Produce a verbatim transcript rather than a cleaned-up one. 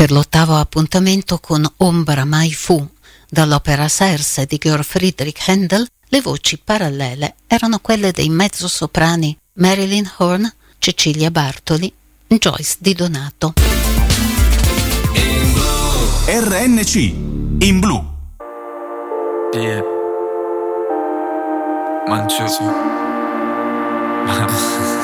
Per l'ottavo appuntamento con Ombra mai fu, dall'opera Serse di Georg Friedrich Händel, le voci parallele erano quelle dei mezzosoprani Marilyn Horne, Cecilia Bartoli, Joyce Di Donato. R N C in blu. Yeah. Mancio.